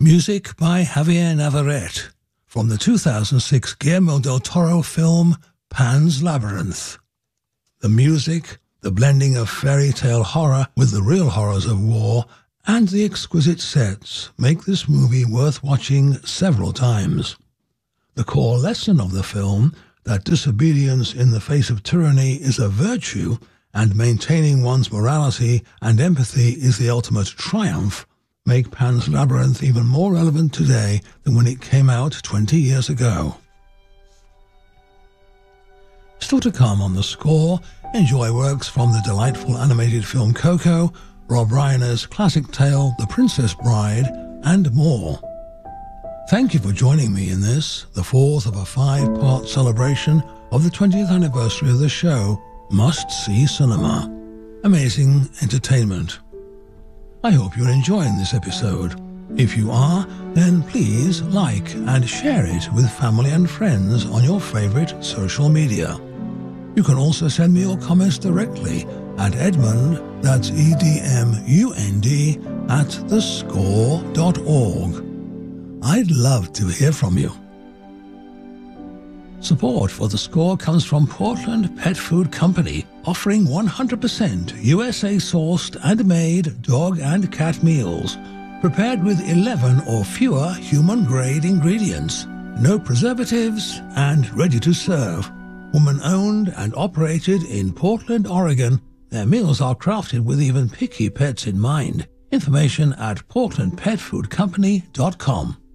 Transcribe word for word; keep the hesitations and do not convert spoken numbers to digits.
Music by Javier Navarrete from the two thousand six Guillermo del Toro film Pan's Labyrinth. The music, the blending of fairy tale horror with the real horrors of war, and the exquisite sets make this movie worth watching several times. The core lesson of the film, that disobedience in the face of tyranny is a virtue and maintaining one's morality and empathy is the ultimate triumph, make Pan's Labyrinth even more relevant today than when it came out twenty years ago. Still to come on The Score, enjoy works from the delightful animated film Coco, Rob Reiner's classic tale The Princess Bride, and more. Thank you for joining me in this, the fourth of a five-part celebration of the twentieth anniversary of the show, Must See Cinema. Amazing entertainment. I hope you're enjoying this episode. If you are, then please like and share it with family and friends on your favorite social media. You can also send me your comments directly at Edmund, that's E D M U N D, at the score dot org. I'd love to hear from you. Support for The Score comes from Portland Pet Food Company, offering one hundred percent U S A-sourced and made dog and cat meals, prepared with eleven or fewer human-grade ingredients, no preservatives, and ready to serve. Woman-owned and operated in Portland, Oregon, their meals are crafted with even picky pets in mind. Information at portland pet food company dot com.